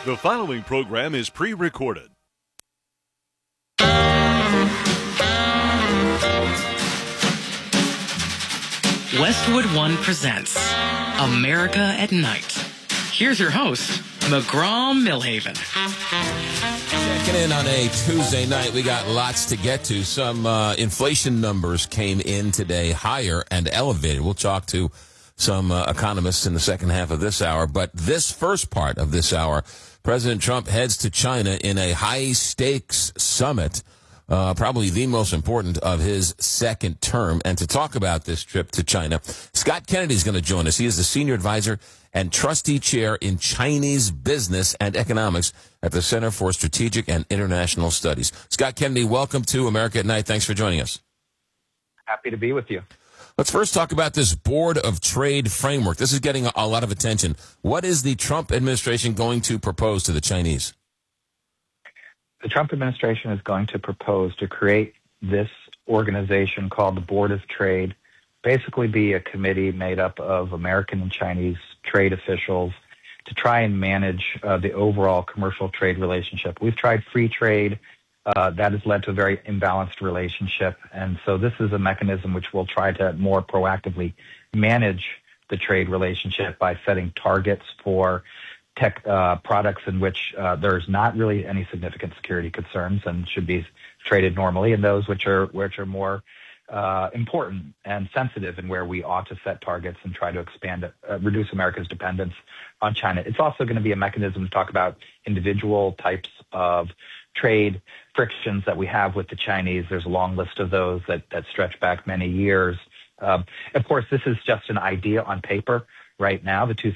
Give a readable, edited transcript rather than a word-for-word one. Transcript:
The following program is pre-recorded. Westwood One presents America at Night. Here's your host, McGraw-Milhaven. Checking in on a Tuesday night. We got lots to get to. Some inflation numbers came in today, higher and elevated. We'll talk to some economists in the second half of this hour. But this first part of this hour, President Trump heads to China in a high-stakes summit, probably the most important of his second term. And to talk about this trip to China, Scott Kennedy is going to join us. He is the senior advisor and trustee chair in Chinese business and economics at the Center for Strategic and International Studies. Scott Kennedy, welcome to America at Night. Thanks for joining us. Happy to be with you. Let's first talk about this Board of Trade framework. This is getting a lot of attention. What is the Trump administration going to propose to the Chinese? The Trump administration is going to propose to create this organization called the Board of Trade, basically be a committee made up of American and Chinese trade officials to try and manage the overall commercial trade relationship. We've tried free trade. That has led to a very imbalanced relationship. And so this is a mechanism which will try to more proactively manage the trade relationship by setting targets for tech products in which there's not really any significant security concerns and should be traded normally, and those which are more important and sensitive, and where we ought to set targets and try to reduce America's dependence on China. It's also going to be a mechanism to talk about individual types of trade frictions that we have with the Chinese. There's a long list of those that stretch back many years. Of course, this is just an idea on paper right now. The two